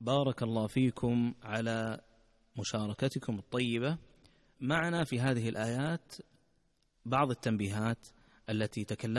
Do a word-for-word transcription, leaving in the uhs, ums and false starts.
بارك الله فيكم على مشاركتكم الطيبة معنا في هذه الآيات. بعض التنبيهات التي تكلمنا